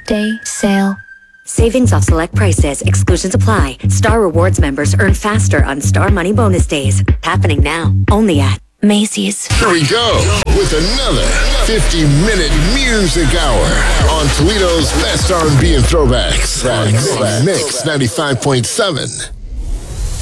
Day sale. Savings off select prices. Exclusions apply. Star Rewards members earn faster on Star Money Bonus Days. Happening now. Only at Macy's. Here we go with another 50-minute music hour on Toledo's best R&B and throwbacks on Mix 95.7.